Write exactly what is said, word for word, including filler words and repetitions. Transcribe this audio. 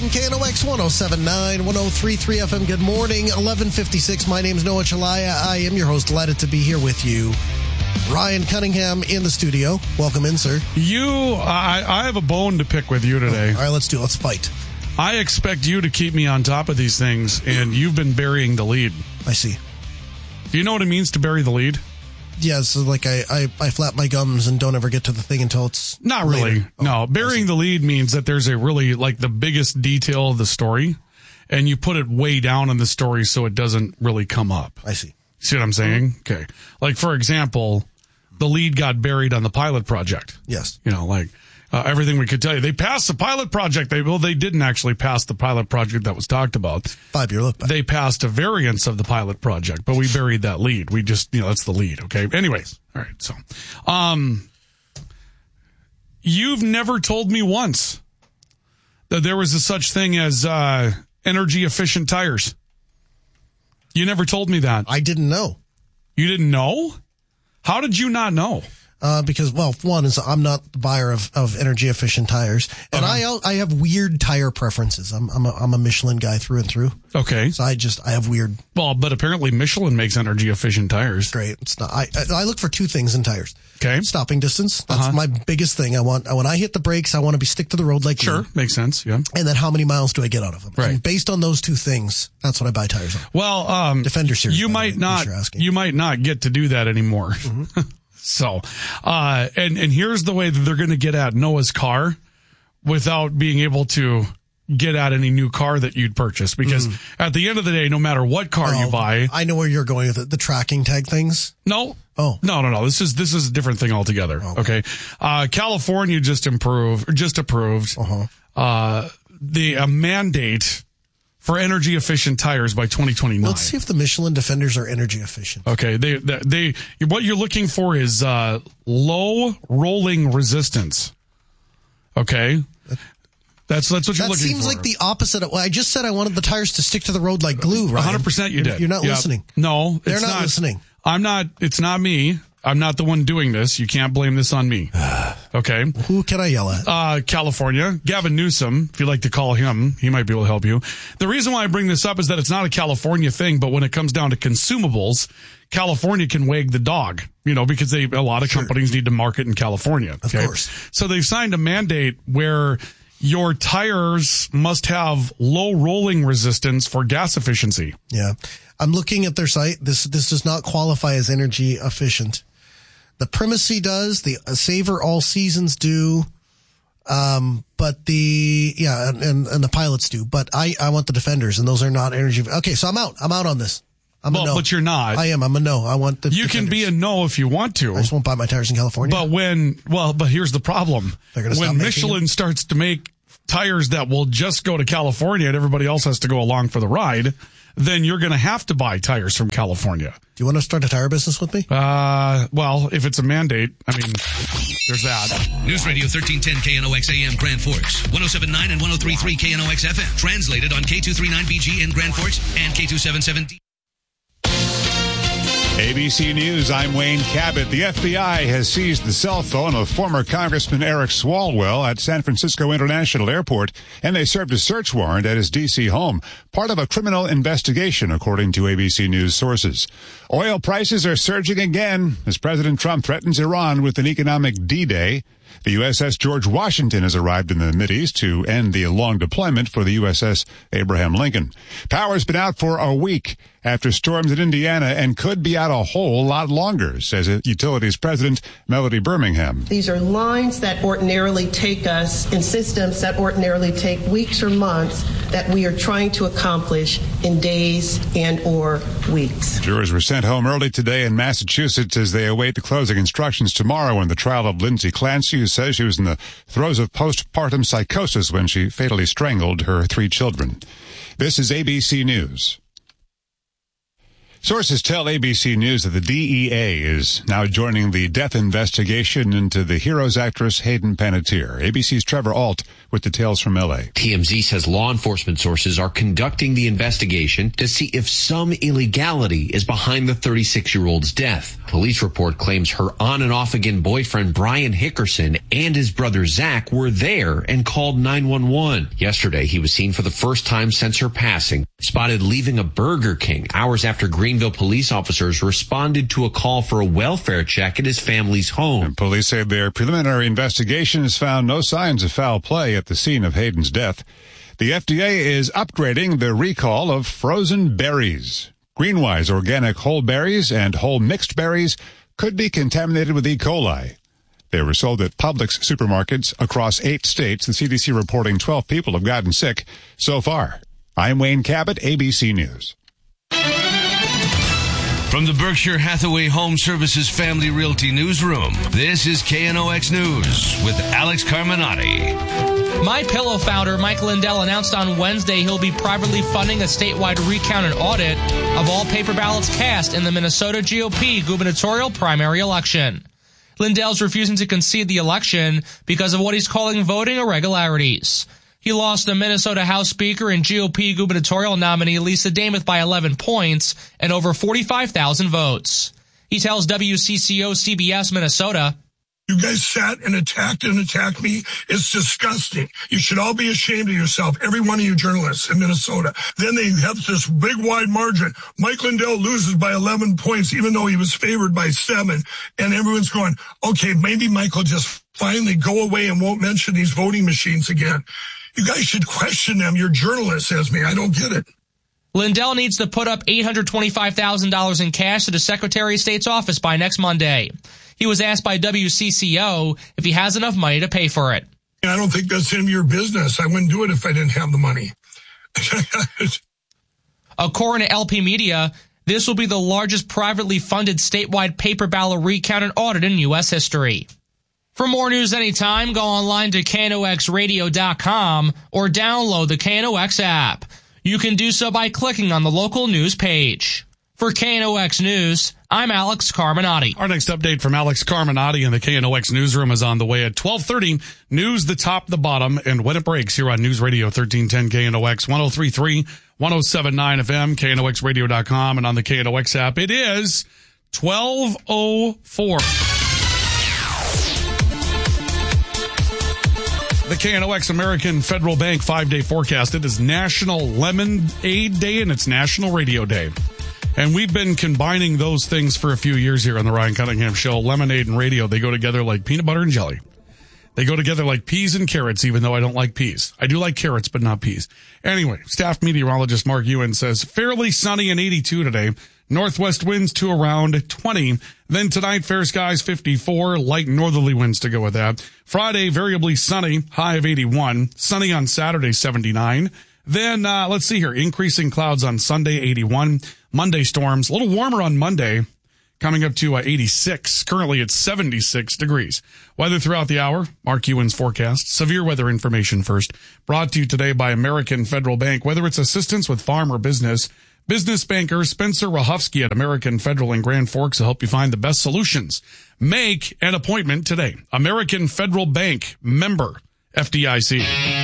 K N O X one oh seven point nine, one oh three point three F M. Good morning, eleven fifty-six. My name's Noah Chalaya. I am your host. Delighted to be here with you. Ryan Cunningham in the studio. Welcome in, sir. You, I, I have a bone to pick with you today. Oh, all right, let's do it. Let's fight. I expect you to keep me on top of these things, and you've been burying the lead. I see. Do you know what it means to bury the lead? Yeah, so like I, I, I flap my gums and don't ever get to the thing until it's Not really. later. Oh, no, burying the lead means that there's a really, like, the biggest detail of the story, and you put it way down in the story so it doesn't really come up. I see. See what I'm saying? Mm-hmm. Okay. Like, for example, the lead got buried on the pilot project. Yes. You know, like, uh, everything we could tell you. They passed the pilot project. They Well, they didn't actually pass the pilot project that was talked about. Five-year look back. They passed a variance of the pilot project, but we buried that lead. We just, you know, that's the lead, okay? Anyways, all right, so. um, You've never told me once that there was a such thing as uh, energy-efficient tires. You never told me that. I didn't know. You didn't know? How did you not know? Uh, because, well, one is I'm not the buyer of, of energy efficient tires, and uh-huh. I I have weird tire preferences. I'm I'm a, I'm a Michelin guy through and through. Okay, so I just I have weird. Well, but apparently Michelin makes energy efficient tires. Great. It's not. I I look for two things in tires. Okay, stopping distance. That's uh-huh. my biggest thing. I want when I hit the brakes, I want to be stick to the road like sure you. makes sense. Yeah, and then how many miles do I get out of them? Right. And based on those two things, that's what I buy tires on. Well, um, Defender series. You might not. You might not get to do that anymore. Mm-hmm. So, uh, and, and here's the way that they're going to get at Noah's car without being able to get at any new car that you'd purchase. Because mm. at the end of the day, no matter what car oh, you buy. I know where you're going with it. The tracking tag things? No. Oh. No, no, no. This is, this is a different thing altogether. Okay. okay? Uh, California just improved, just approved, uh-huh. uh, the, a mandate for energy efficient tires by twenty twenty-nine. Let's see if the Michelin Defenders are energy efficient. Okay, they they, they what you're looking for is uh, low rolling resistance. Okay, that's that's what you're that looking for. That seems like the opposite of. Well, I just said I wanted the tires to stick to the road like glue. Right? one hundred percent, you did. You're not yep. listening. No, they're it's not, not listening. I'm not. It's not me. I'm not the one doing this. You can't blame this on me. Okay. Who can I yell at? Uh, California. Gavin Newsom, if you like to call him, he might be able to help you. The reason why I bring this up is that it's not a California thing, but when it comes down to consumables, California can wag the dog, you know, because they, a lot of sure. companies need to market in California. Of okay? course. So they've signed a mandate where your tires must have low rolling resistance for gas efficiency. Yeah. I'm looking at their site. This, this does not qualify as energy efficient. The Primacy does, the Savor All Seasons do, um, but the, yeah, and, and, and the Pilots do, but I, I want the Defenders, and those are not energy. Okay, so I'm out. I'm out on this. I'm well, a no. But you're not. I am. I'm a no. I want the You Defenders. can be a no if you want to. I just won't buy my tires in California. But when, well, but here's the problem. They're gonna when Michelin starts to make tires that will just go to California and everybody else has to go along for the ride, then you're going to have to buy tires from California. Do you want to start a tire business with me? Uh, well, if it's a mandate, I mean, there's that. News Radio thirteen ten K N O X A M Grand Forks, one oh seven point nine and one oh three point three K N O X F M. Translated on K two thirty-nine B G in Grand Forks and K two seventy-seven D. A B C News, I'm Wayne Cabot. The F B I has seized the cell phone of former Congressman Eric Swalwell at San Francisco International Airport, and they served a search warrant at his D C home, part of a criminal investigation, according to A B C News sources. Oil prices are surging again as President Trump threatens Iran with an economic D-Day. The U S S George Washington has arrived in the Mideast to end the long deployment for the U S S Abraham Lincoln. Power's been out for a week after storms in Indiana and could be out a whole lot longer, says Utilities President Melody Birmingham. These are lines that ordinarily take us in systems that ordinarily take weeks or months that we are trying to accomplish in days and or weeks. Jurors were sent home early today in Massachusetts as they await the closing instructions tomorrow in the trial of Lindsay Clancy, who says she was in the throes of postpartum psychosis when she fatally strangled her three children. This is A B C News. Sources tell A B C News that the D E A is now joining the death investigation into the Heroes actress Hayden Panettiere. A B C's Trevor Alt with details from L A. T M Z says law enforcement sources are conducting the investigation to see if some illegality is behind the thirty-six-year-old's death. Police report claims her on and off again boyfriend Brian Hickerson and his brother Zach were there and called nine one one. Yesterday, he was seen for the first time since her passing, spotted leaving a Burger King hours after Greenville police officers responded to a call for a welfare check at his family's home. And police say their preliminary investigation has found no signs of foul play at the scene of Hayden's death. The F D A is upgrading the recall of frozen berries. Greenwise organic whole berries and whole mixed berries could be contaminated with E. coli. They were sold at Publix supermarkets across eight states. The C D C reporting twelve people have gotten sick so far. I'm Wayne Cabot, A B C News. From the Berkshire Hathaway Home Services Family Realty Newsroom, this is K N O X News with Alex Carminati. MyPillow founder Mike Lindell announced on Wednesday he'll be privately funding a statewide recount and audit of all paper ballots cast in the Minnesota G O P gubernatorial primary election. Lindell's refusing to concede the election because of what he's calling voting irregularities. He lost the Minnesota House Speaker and G O P gubernatorial nominee Lisa Damath by eleven points and over forty-five thousand votes. He tells W C C O C B S Minnesota, "You guys sat and attacked and attacked me. It's disgusting. You should all be ashamed of yourself, every one of you journalists in Minnesota." Then they have this big wide margin. Mike Lindell loses by eleven points, even though he was favored by seven. And everyone's going, okay, maybe Mike will just finally go away and won't mention these voting machines again. You guys should question them. You're journalists, as me. I don't get it. Lindell needs to put up eight hundred twenty-five thousand dollars in cash to the Secretary of State's office by next Monday. He was asked by W C C O if he has enough money to pay for it. I don't think that's any of your business. I wouldn't do it if I didn't have the money. According to L P Media, this will be the largest privately funded statewide paper ballot recount and audit in U S history. For more news anytime, go online to K N O X radio dot com or download the K N O X app. You can do so by clicking on the local news page. For K N O X News, I'm Alex Carminati. Our next update from Alex Carminati in the K N O X newsroom is on the way at twelve thirty. News, the top, the bottom, and when it breaks here on News Radio thirteen ten K N O X, one oh three point three, one oh seven point nine F M, K N O X radio dot com, and on the K N O X app. It is twelve oh four. The K N O X American Federal Bank five-day forecast. It is National Lemonade Day and it's National Radio Day. And we've been combining those things for a few years here on the Ryan Cunningham Show. Lemonade and radio, they go together like peanut butter and jelly. They go together like peas and carrots, even though I don't like peas. I do like carrots, but not peas. Anyway, staff meteorologist Mark Ewan says, fairly sunny and eighty-two today. Northwest winds to around twenty. Then tonight, fair skies fifty-four, light northerly winds to go with that. Friday, variably sunny, high of eighty-one. Sunny on Saturday, seventy-nine. Then, uh, let's see here, increasing clouds on Sunday, eighty-one. Monday storms, a little warmer on Monday, coming up to uh, eighty-six. Currently it's seventy-six degrees. Weather throughout the hour, Mark Ewan's forecast. Severe weather information first. Brought to you today by American Federal Bank. Whether it's assistance with farm or business, business banker Spencer Rahofsky at American Federal in Grand Forks will help you find the best solutions. Make an appointment today. American Federal Bank, member F D I C.